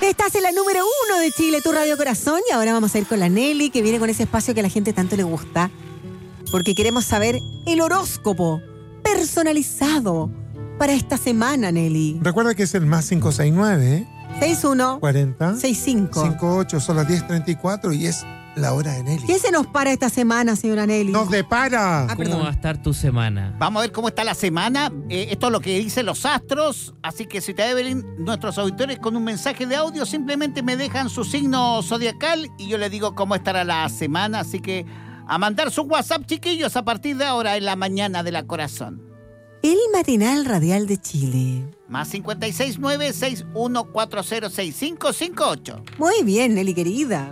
Estás en la número 1 de Chile, tu Radio Corazón. Y ahora vamos a ir con la Nelly, que viene con ese espacio que a la gente tanto le gusta. Porque queremos saber el horóscopo personalizado para esta semana, Nelly. Recuerda que es el más 569, ¿eh? 61 40 65 58, son las 10:34 y es la hora de Nelly. ¿Qué se nos para esta semana, señora Nelly? ¡Nos depara! ¿Cómo va a estar tu semana? Vamos a ver cómo está la semana. Esto es lo que dicen los astros. Así que si te Evelyn, nuestros auditores con un mensaje de audio simplemente me dejan su signo zodiacal y yo les digo cómo estará la semana. Así que a mandar su WhatsApp, chiquillos, a partir de ahora en la mañana de la corazón. El matinal radial de Chile. Más 569-6140-6558. Muy bien, Nelly querida.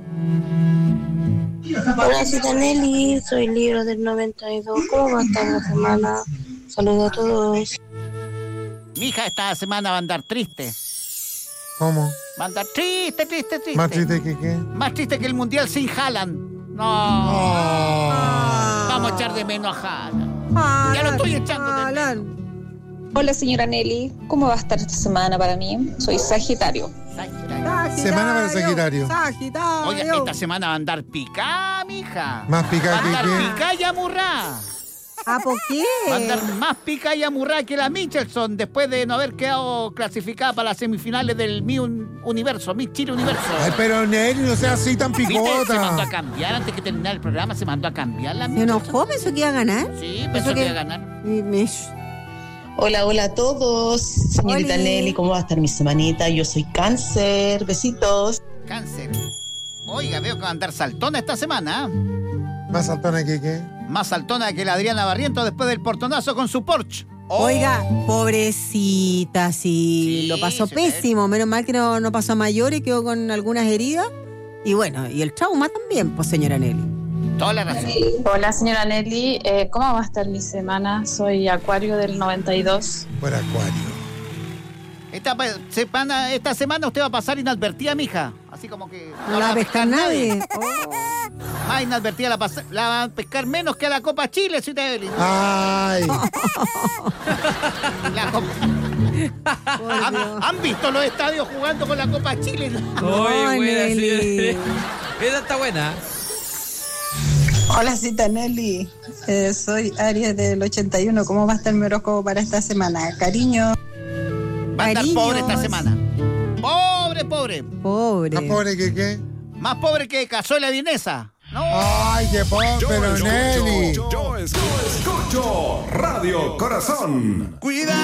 Hola, cita Nelly, soy Libra del 92. ¿Cómo va a estar la semana? Saludos a todos. Mi hija esta semana va a andar triste. ¿Cómo? Va a andar triste. ¿Más triste que qué? Más triste que el Mundial sin Haaland. No. Vamos a echar de menos a Haaland. Ya lo estoy echando de menos. Hola, señora Nelly. ¿Cómo va a estar esta semana para mí? Soy Sagitario. Semana para Sagitario. Sagitario. Oye, esta semana va a andar picá, mija. Más Va picada a andar que qué. picá y amurrá. ¿Ah, por qué? Va a andar más pica y amurrada que la Michelson después de no haber quedado clasificada para las semifinales del Miss Universo, Miss Chile Universo. Ay, pero Nelly, no sea así tan ¿Viste? Se mandó a picota. cambiar antes que terminar el programa, se mandó a cambiar la ¿Se Michelson. enojó? ¿Pensó que iba a ganar? Sí, pensó que iba a ganar. Hola, hola a todos. Señorita Oli. Nelly, ¿cómo va a estar mi semanita? Yo soy Cáncer. Besitos. Cáncer. Oiga, veo que va a andar saltona esta semana. Más saltona que qué. Más saltona que la Adriana Barrientos después del portonazo con su Porsche. Oh. Oiga, pobrecita, sí, lo pasó se pésimo. Menos mal que no pasó a mayor y quedó con algunas heridas. Y bueno, y el trauma también, pues, señora Nelly. Toda la razón. Hola, señora Nelly. ¿Cómo va a estar mi semana? Soy Acuario del 92. Por Acuario. Esta semana usted va a pasar inadvertida, mija. Así como que No la va a pescar nadie. Más inadvertida la va a pescar menos que a la Copa Chile, si te Evelyn. Ay. La Copa... ¿Han visto los estadios jugando con la Copa Chile? Oye, buena, Nelly. sí. Esa está buena. Hola, cita Nelly. Soy Aries del 81. ¿Cómo va a estar mi horóscopo para esta semana? Cariño. Va a estar Cariños. pobre esta semana. Pobre. Pobre. ¿Más pobre que qué? Más pobre que Cazuela Vienesa. No. Ay, qué pobre, pero Nelly. Yo escucho Radio Corazón. Cuida.